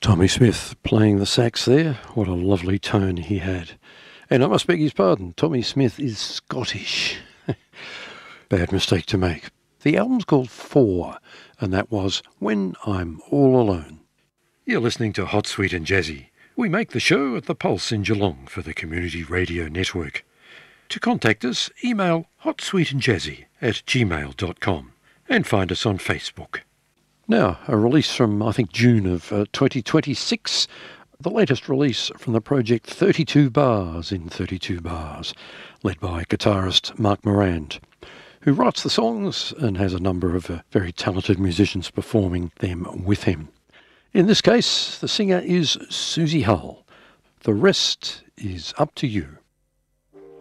Tommy Smith playing the sax there. What a lovely tone he had. And I must beg his pardon, Tommy Smith is Scottish. Bad mistake to make. The album's called Four, and that was When I'm All Alone. You're listening to Hot, Sweet and Jazzy. We make the show at the Pulse in Geelong for the Community Radio Network. To contact us, email hotsweetandjazzy@gmail.com and find us on Facebook. Now, a release from, I think, June of 2026, the latest release from the project 32 Bars in 32 Bars, led by guitarist Mark Morand, who writes the songs and has a number of very talented musicians performing them with him. In this case, the singer is Susie Hull. The rest is up to you.